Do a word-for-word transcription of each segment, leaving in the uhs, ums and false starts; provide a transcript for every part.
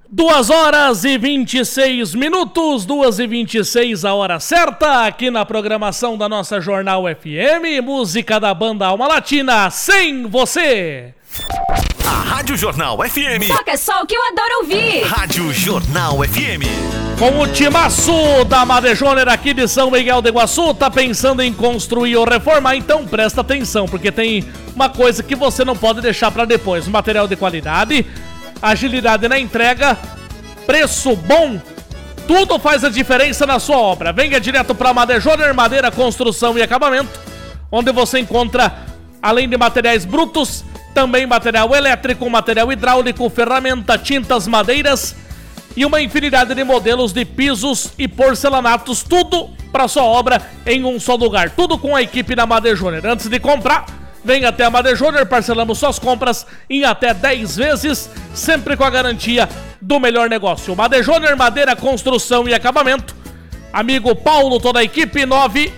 Duas horas e vinte e seis minutos, duas e vinte e seis a hora certa, aqui na programação da nossa Jornal F M, música da banda Alma Latina, Sem Você. A Rádio Jornal F M. Toca só o que eu adoro ouvir. Rádio Jornal F M. Com o timaço da Madejoner aqui de São Miguel do Iguaçu, tá pensando em construir ou reformar? Então presta atenção, porque tem uma coisa que você não pode deixar para depois. Material de qualidade, agilidade na entrega, preço bom, tudo faz a diferença na sua obra. Venha direto para Madejoner, madeira, construção e acabamento, onde você encontra, além de materiais brutos, também material elétrico, material hidráulico, ferramenta, tintas, madeiras e uma infinidade de modelos de pisos e porcelanatos, tudo para sua obra em um só lugar, tudo com a equipe da Madejoner. Antes de comprar, venha até a Madejoner, parcelamos suas compras em até dez vezes, sempre com a garantia do melhor negócio. Madejoner, madeira, construção e acabamento. Amigo Paulo, toda a equipe, nove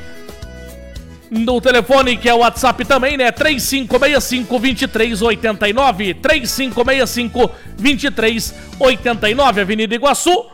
no telefone que é o WhatsApp também, né? três cinco seis cinco, dois três oito nove, três cinco seis cinco, dois três oito nove, Avenida Iguaçu,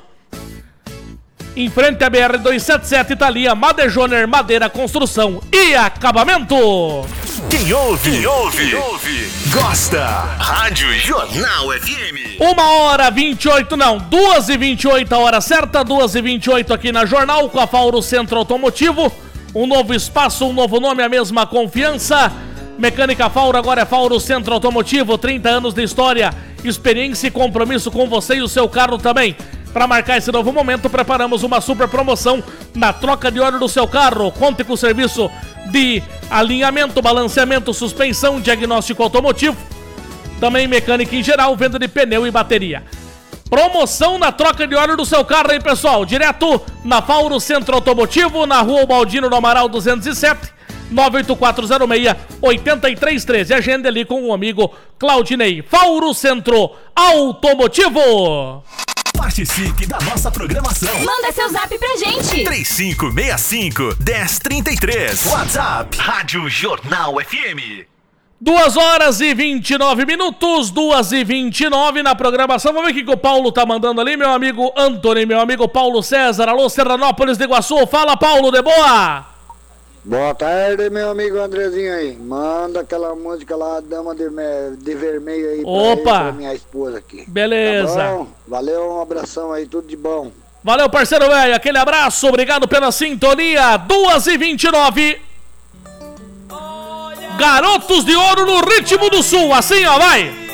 em frente à B R duzentos e setenta e sete, Italia. Madejoner, madeira, construção e acabamento. Quem ouve, quem ouve, quem ouve, gosta. Rádio Jornal F M. Uma hora vinte e oito, não, duas e vinte e oito a hora certa, duas e vinte e oito aqui na Jornal, com a Fauro Centro Automotivo. Um novo espaço, um novo nome, a mesma confiança. Mecânica Fauro, agora é Fauro Centro Automotivo, trinta anos de história, experiência e compromisso com você e o seu carro também. Para marcar esse novo momento, preparamos uma super promoção na troca de óleo do seu carro. Conte com o serviço de alinhamento, balanceamento, suspensão, diagnóstico automotivo. Também mecânica em geral, venda de pneu e bateria. Promoção na troca de óleo do seu carro aí, pessoal. Direto na Fauro Centro Automotivo, na Rua Baldino do Amaral duzentos e sete, nove oito quatro zero seis, oito três um três. Agenda ali com o amigo Claudinei. Fauro Centro Automotivo. Participe da nossa programação. Manda seu zap pra gente. três cinco seis cinco, um zero três três. WhatsApp. Rádio Jornal F M. Duas horas e vinte e nove minutos, duas e vinte e nove na programação. Vamos ver o que o Paulo tá mandando ali, meu amigo Antônio, meu amigo Paulo César. Alô, Serranópolis de Iguaçu. Fala, Paulo, de boa? Boa tarde, meu amigo Andrezinho aí. Manda aquela música lá, Dama de, de Vermelho aí. Opa! Pra, ele, pra minha esposa aqui. Beleza. Tá bom? Valeu, um abração aí, tudo de bom. Valeu, parceiro velho. Aquele abraço, obrigado pela sintonia. duas e vinte e nove. Garotos de Ouro no ritmo do Sul. Assim, ó, vai.